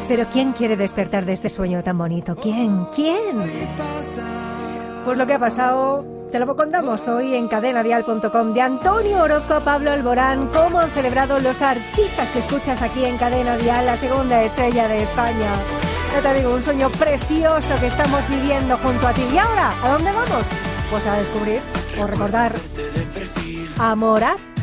Pero ¿quién quiere despertar de este sueño tan bonito? ¿Quién? Pues lo que ha pasado te lo contamos hoy en cadenadial.com. De Antonio Orozco a Pablo Alborán, cómo han celebrado los artistas que escuchas aquí en Cadena Dial, la segunda estrella de España. Ya te digo, un sueño precioso que estamos viviendo junto a ti. ¿Y ahora? ¿A dónde vamos? Pues a descubrir o recordar a Morat.